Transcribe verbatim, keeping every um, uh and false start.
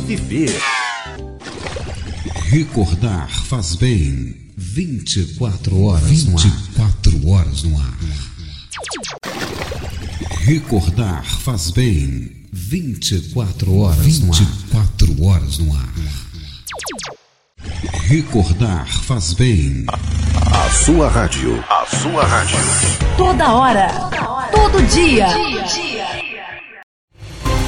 viver. Recordar faz bem. vinte e quatro horas no ar. vinte e quatro horas no ar. Recordar faz bem. vinte e quatro horas no ar. vinte e quatro horas no ar. Recordar faz bem. A sua rádio. A sua rádio. Toda hora. Todo dia.